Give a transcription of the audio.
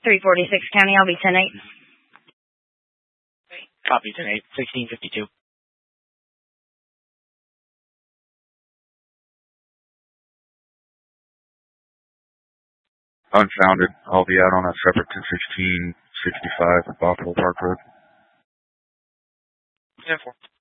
346 County, I'll be 10-8. Copy, 10-8, 1652. Unfounded. I'll be out on a separate 21665 at Buffalo Park Road. 10-4.